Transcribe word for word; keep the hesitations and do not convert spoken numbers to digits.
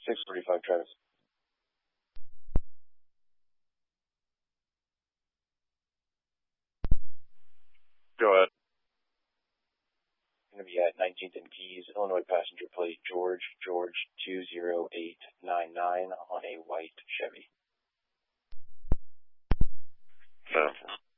six forty-five, Travis. Go ahead. Going to be at nineteenth and Keys, Illinois passenger plate George, George two zero eight nine nine on a white Chevy. No.